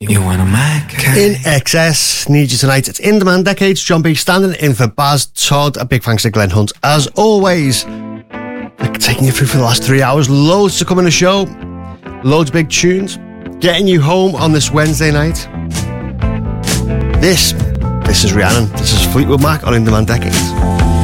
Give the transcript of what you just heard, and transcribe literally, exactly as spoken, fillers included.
You want a Mac? In Excess, Need You Tonight. It's In Demand Decades. John B standing in for Baz Todd. A big thanks to Glenn Hunt, as always. Taking you through for the last three hours. Loads to come in the show. Loads of big tunes. Getting you home on this Wednesday night. This, this is Rhiannon. This is Fleetwood Mac on In Demand Decades.